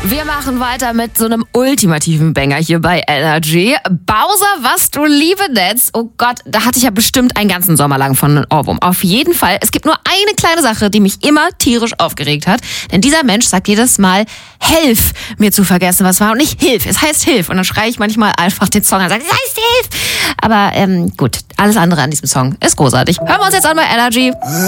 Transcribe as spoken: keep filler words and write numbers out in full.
Wir machen weiter mit so einem ultimativen Banger hier bei Energy. Bowser, was du liebe Netz. Oh Gott, da hatte ich ja bestimmt einen ganzen Sommer lang von einem Ohrwurm. Auf jeden Fall. Es gibt nur eine kleine Sache, die mich immer tierisch aufgeregt hat. Denn dieser Mensch sagt jedes Mal, helf mir zu vergessen, was war. Und nicht hilf, es heißt hilf. Und dann schreie ich manchmal einfach den Song an und sage, es heißt hilf. Aber ähm, gut, alles andere an diesem Song ist großartig. Hören wir uns jetzt an bei Energy.